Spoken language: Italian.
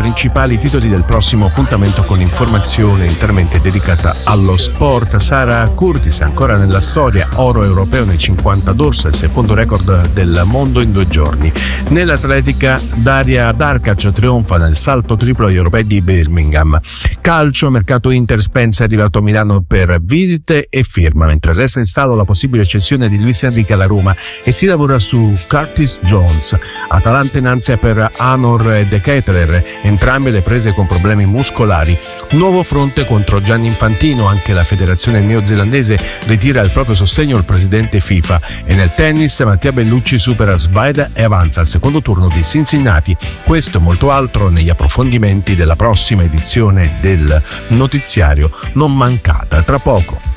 principali titoli del prossimo appuntamento con informazione interamente dedicata allo sport. Sara Curtis ancora nella storia, oro europeo nei 50 d'orso, il secondo record del mondo in 2 giorni. Nell'atletica Daria Darkac trionfa nel salto triplo agli europei di Birmingham. Calcio, mercato Inter, Spence è arrivato a Milano per visite e firma, mentre resta in stallo la possibile cessione di Luis Enrique alla Roma e si lavora su Curtis Jones. Atalanta in ansia per Anor e De Ketelaere, entrambe le prese con problemi muscolari. Nuovo fronte contro Gianni Infantino, anche la federazione neozelandese ritira il proprio sostegno al presidente FIFA. E nel tennis Mattia Bellucci supera Svajda e avanza al secondo turno di Cincinnati. Questo e molto altro negli approfondimenti della prossima edizione del notiziario Non Mancata, tra poco.